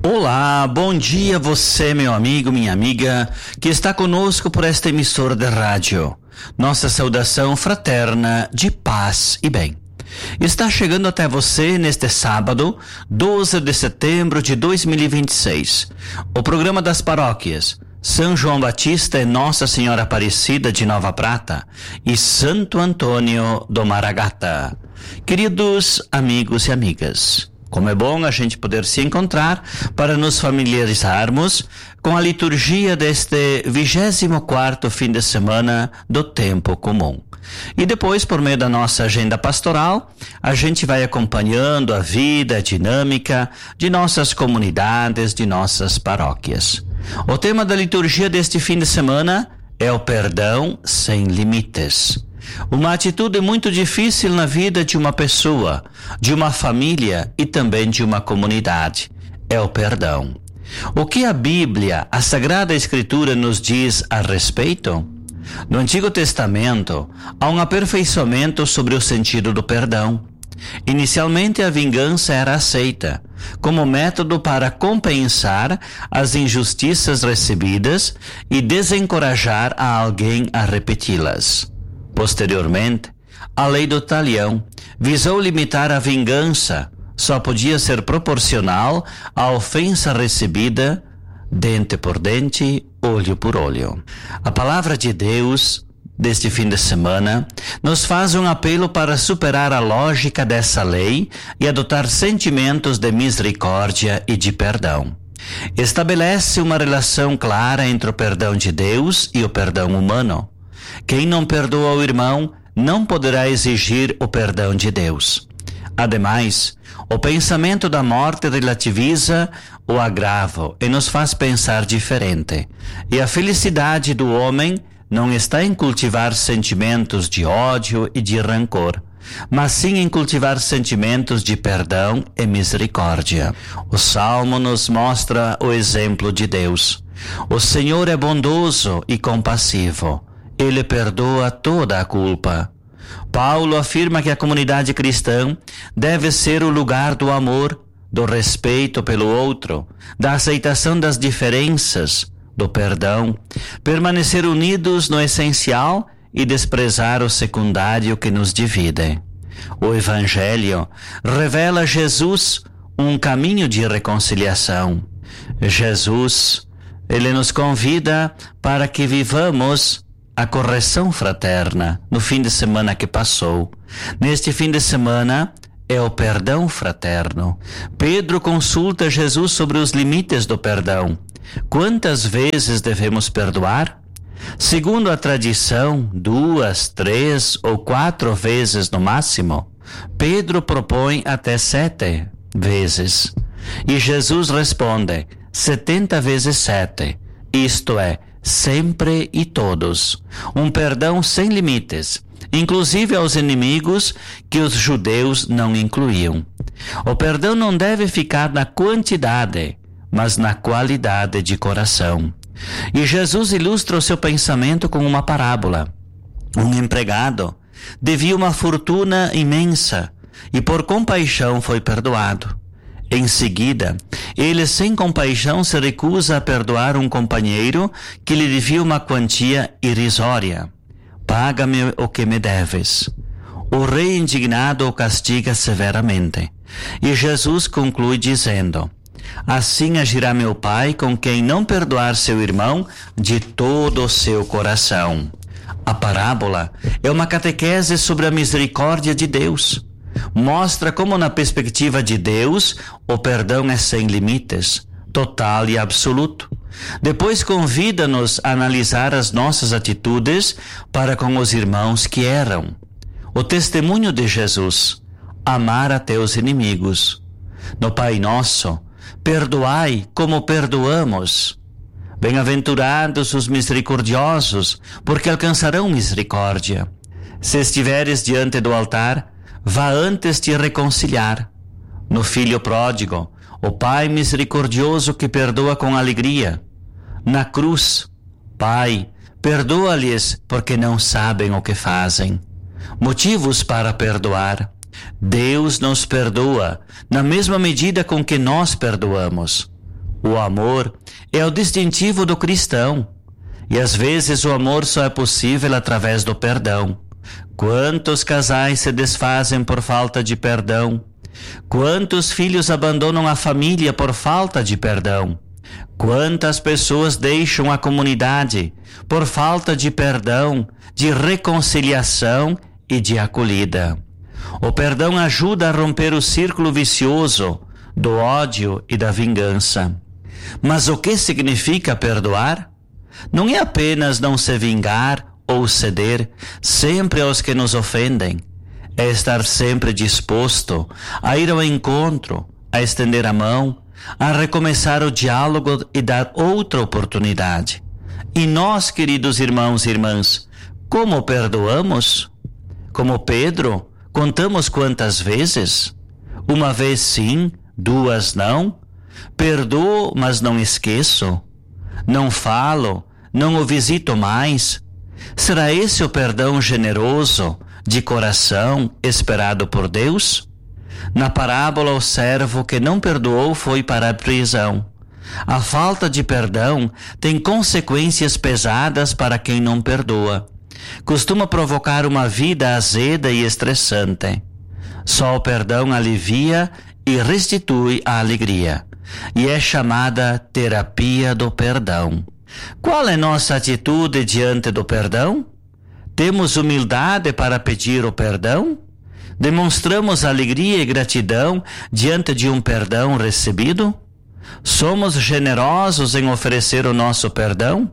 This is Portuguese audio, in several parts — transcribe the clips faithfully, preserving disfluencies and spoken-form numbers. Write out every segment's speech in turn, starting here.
Olá, bom dia você, meu amigo, minha amiga, que está conosco por esta emissora de rádio. Nossa saudação fraterna de paz e bem. Está chegando até você neste sábado, doze de setembro de dois mil e vinte e seis, o programa das paróquias São João Batista e Nossa Senhora Aparecida de Nova Prata e Santo Antônio do Maragata. Queridos amigos e amigas, como é bom a gente poder se encontrar para nos familiarizarmos com a liturgia deste vigésimo quarto fim de semana do tempo comum. E depois, por meio da nossa agenda pastoral, a gente vai acompanhando a vida, a dinâmica de nossas comunidades, de nossas paróquias. O tema da liturgia deste fim de semana é o perdão sem limites. Uma atitude muito difícil na vida de uma pessoa, de uma família e também de uma comunidade. É o perdão. O que a Bíblia, a Sagrada Escritura, nos diz a respeito? No Antigo Testamento, há um aperfeiçoamento sobre o sentido do perdão. Inicialmente, a vingança era aceita como método para compensar as injustiças recebidas e desencorajar a alguém a repeti-las. Posteriormente, a lei do talião visou limitar a vingança, só podia ser proporcional à ofensa recebida, dente por dente, olho por olho. A palavra de Deus deste fim de semana nos faz um apelo para superar a lógica dessa lei e adotar sentimentos de misericórdia e de perdão. Estabelece uma relação clara entre o perdão de Deus e o perdão humano. Quem não perdoa o irmão não poderá exigir o perdão de Deus. Ademais, o pensamento da morte relativiza o agravo e nos faz pensar diferente. E a felicidade do homem não está em cultivar sentimentos de ódio e de rancor, mas sim em cultivar sentimentos de perdão e misericórdia. O Salmo nos mostra o exemplo de Deus. O Senhor é bondoso e compassivo. Ele perdoa toda a culpa. Paulo afirma que a comunidade cristã deve ser o lugar do amor, do respeito pelo outro, da aceitação das diferenças, do perdão, permanecer unidos no essencial e desprezar o secundário que nos divide. O Evangelho revela Jesus um caminho de reconciliação. Jesus, ele nos convida para que vivamos a correção fraterna no fim de semana que passou. Neste fim de semana é o perdão fraterno. Pedro consulta Jesus sobre os limites do perdão. Quantas vezes devemos perdoar? Segundo a tradição, duas, três ou quatro vezes no máximo. Pedro propõe até sete vezes. E Jesus responde, setenta vezes sete. Isto é, sempre e todos. Um perdão sem limites, inclusive aos inimigos que os judeus não incluíam. O perdão não deve ficar na quantidade, mas na qualidade de coração. E Jesus ilustra o seu pensamento com uma parábola. Um empregado devia uma fortuna imensa e por compaixão foi perdoado. Em seguida, ele sem compaixão se recusa a perdoar um companheiro que lhe devia uma quantia irrisória. Paga-me o que me deves. O rei indignado o castiga severamente. E Jesus conclui dizendo, assim agirá meu Pai com quem não perdoar seu irmão de todo o seu coração. A parábola é uma catequese sobre a misericórdia de Deus. Mostra como, na perspectiva de Deus, o perdão é sem limites, total e absoluto. Depois convida-nos a analisar as nossas atitudes para com os irmãos que erram. O testemunho de Jesus, amar até os inimigos. No Pai Nosso, perdoai como perdoamos. Bem-aventurados os misericordiosos, porque alcançarão misericórdia. Se estiveres diante do altar, vá antes te reconciliar. No Filho pródigo, o Pai misericordioso que perdoa com alegria. Na cruz, Pai, perdoa-lhes porque não sabem o que fazem. Motivos para perdoar. Deus nos perdoa na mesma medida com que nós perdoamos. O amor é o distintivo do cristão. E às vezes o amor só é possível através do perdão. Quantos casais se desfazem por falta de perdão? Quantos filhos abandonam a família por falta de perdão? Quantas pessoas deixam a comunidade por falta de perdão, de reconciliação e de acolhida? O perdão ajuda a romper o círculo vicioso do ódio e da vingança. Mas o que significa perdoar? Não é apenas não se vingar ou ceder sempre aos que nos ofendem. É estar sempre disposto a ir ao encontro, a estender a mão, a recomeçar o diálogo e dar outra oportunidade. E nós, queridos irmãos e irmãs, como perdoamos? Como Pedro, contamos quantas vezes? Uma vez sim, duas não? Perdoo, mas não esqueço? Não falo, não o visito mais? Será esse o perdão generoso, de coração, esperado por Deus? Na parábola, o servo que não perdoou foi para a prisão. A falta de perdão tem consequências pesadas para quem não perdoa. Costuma provocar uma vida azeda e estressante. Só o perdão alivia e restitui a alegria. E é chamada terapia do perdão. Qual é nossa atitude diante do perdão? Temos humildade para pedir o perdão? Demonstramos alegria e gratidão diante de um perdão recebido? Somos generosos em oferecer o nosso perdão?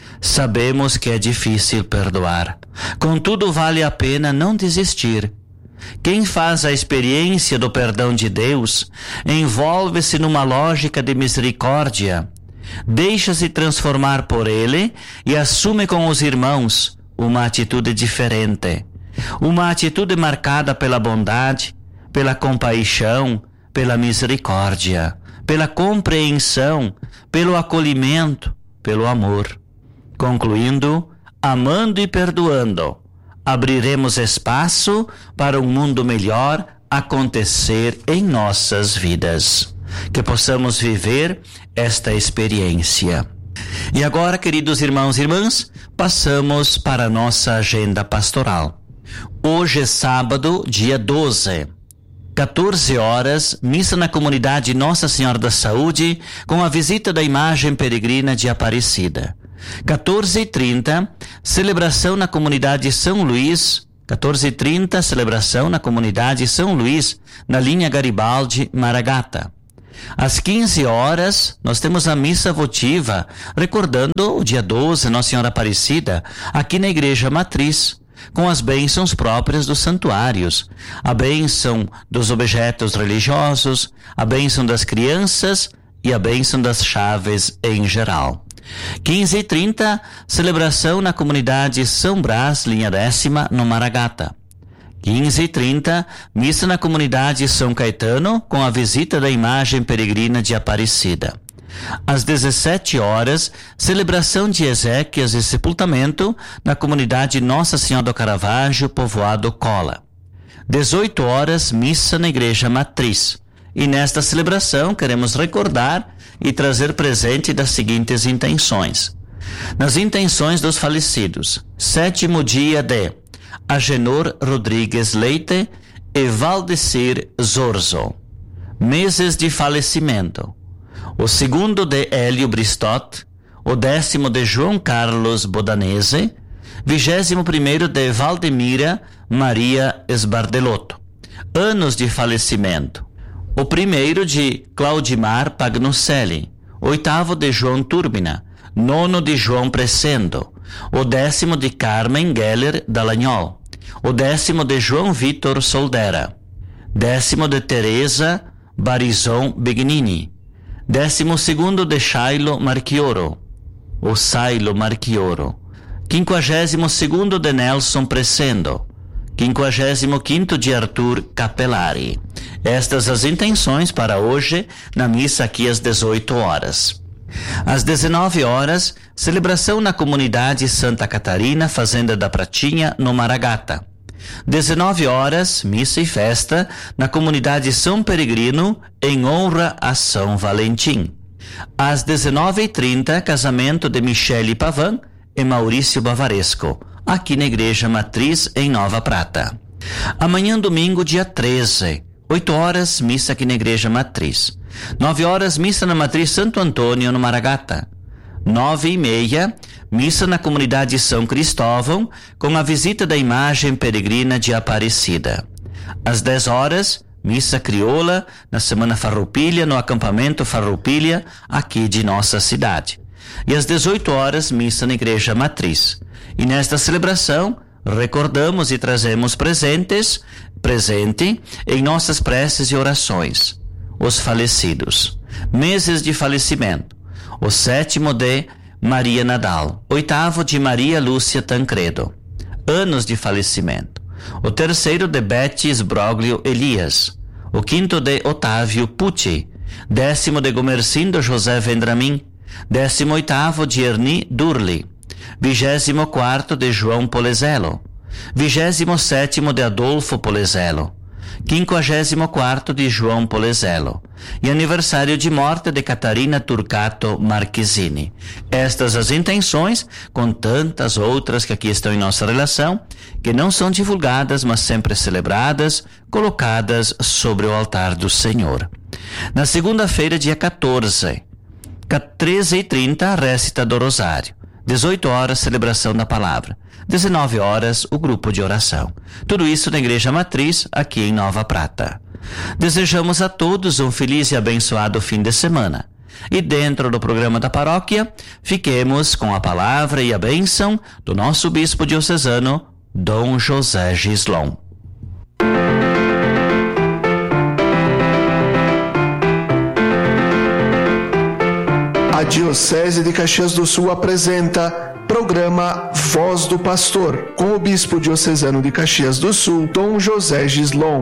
Sabemos que é difícil perdoar. Contudo, vale a pena não desistir. Quem faz a experiência do perdão de Deus envolve-se numa lógica de misericórdia, deixa-se transformar por Ele e assume com os irmãos uma atitude diferente, uma atitude marcada pela bondade, pela compaixão, pela misericórdia, pela compreensão, pelo acolhimento, pelo amor. Concluindo, amando e perdoando, abriremos espaço para um mundo melhor acontecer em nossas vidas. Que possamos viver esta experiência. E agora, queridos irmãos e irmãs, passamos para a nossa agenda pastoral. Hoje é sábado, dia doze, quatorze horas, missa na comunidade Nossa Senhora da Saúde, com a visita da imagem peregrina de Aparecida. quatorze e trinta, celebração na comunidade São Luís. quatorze e trinta, celebração na comunidade São Luís, na linha Garibaldi, Maragata. Às quinze horas, nós temos a missa votiva, recordando o dia doze, Nossa Senhora Aparecida, aqui na Igreja Matriz, com as bênçãos próprias dos santuários, a bênção dos objetos religiosos, a bênção das crianças e a bênção das chaves em geral. quinze e trinta, celebração na comunidade São Brás, linha décima, no Maragata. quinze e trinta, missa na comunidade São Caetano, com a visita da imagem peregrina de Aparecida. Às dezessete horas, celebração de exéquias e sepultamento na comunidade Nossa Senhora do Caravaggio, povoado Cola. dezoito horas, missa na Igreja Matriz. E nesta celebração queremos recordar e trazer presente das seguintes intenções. Nas intenções dos falecidos, sétimo dia de Agenor Rodrigues Leite e Valdecir Zorzo, meses de falecimento. O segundo de Hélio Bristot, o décimo de João Carlos Bodanese, vigésimo primeiro de Valdemira Maria Esbardelotto, anos de falecimento. O primeiro de Claudimar Pagnucelli, oitavo de João Turbina, nono de João Presendo, o décimo de Carmen Geller Dallagnol, o décimo de João Vitor Soldera, décimo de Teresa Barizon Bignini, décimo segundo de Shailo Marchioro, o Sailo Marchioro, quinquagésimo segundo de Nelson Presendo, quinquagésimo quinto de Arthur Capelari. Estas as intenções para hoje, na missa aqui às dezoito horas. Às dezenove horas, celebração na comunidade Santa Catarina, Fazenda da Pratinha, no Maragata. dezenove horas, missa e festa na comunidade São Peregrino, em honra a São Valentim. Às dezenove e trinta, casamento de Michele Pavan e Maurício Bavaresco, aqui na Igreja Matriz, em Nova Prata. Amanhã, domingo, dia treze, oito horas, missa aqui na Igreja Matriz. nove horas, missa na Matriz Santo Antônio, no Maragata. nove e meia, missa na comunidade São Cristóvão, com a visita da imagem peregrina de Aparecida. Às dez horas, missa crioula na Semana Farroupilha, no acampamento Farroupilha, aqui de nossa cidade. E às dezoito horas, missa na Igreja Matriz. E nesta celebração, recordamos e trazemos presentes, presente em nossas preces e orações, os falecidos. Meses de falecimento. O sétimo de Maria Nadal, oitavo de Maria Lúcia Tancredo. Anos de falecimento. O terceiro de Betty Sbroglio Elias. O quinto de Otávio Pucci. Décimo de Gomercindo José Vendramin. Décimo oitavo de Erni Durli. Vigésimo quarto de João Polezelo. Vigésimo sétimo de Adolfo Polezelo. Quinquagésimo quarto de João Polezelo. E aniversário de morte de Catarina Turcato Marchesini. Estas as intenções, com tantas outras que aqui estão em nossa relação, que não são divulgadas, mas sempre celebradas, colocadas sobre o altar do Senhor. Na segunda-feira, dia quatorze, treze e trinta, récita do Rosário. dezoito horas, celebração da palavra. dezenove horas, o grupo de oração. Tudo isso na Igreja Matriz, aqui em Nova Prata. Desejamos a todos um feliz e abençoado fim de semana. E dentro do programa da paróquia, fiquemos com a palavra e a bênção do nosso bispo diocesano, Dom José Gislon. A Diocese de Caxias do Sul apresenta programa Voz do Pastor, com o bispo diocesano de Caxias do Sul, Dom José Gislon.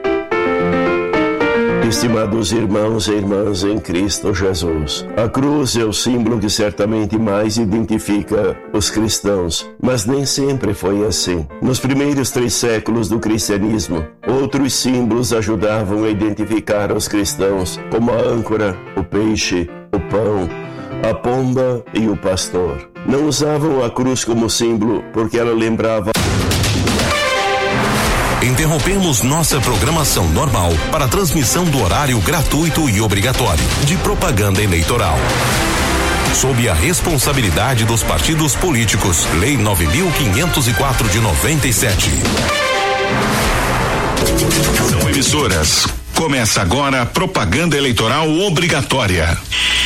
Estimados irmãos e irmãs em Cristo Jesus, a cruz é o símbolo que certamente mais identifica os cristãos, mas nem sempre foi assim. Nos primeiros três séculos do cristianismo, outros símbolos ajudavam a identificar os cristãos, como a âncora, o peixe, o pão, a pomba e o pastor. Não usavam a cruz como símbolo porque ela lembrava. Interrompemos nossa programação normal para a transmissão do horário gratuito e obrigatório de propaganda eleitoral. Sob a responsabilidade dos partidos políticos, Lei nove mil quinhentos e quatro de noventa e sete. São emissoras. Começa agora a propaganda eleitoral obrigatória.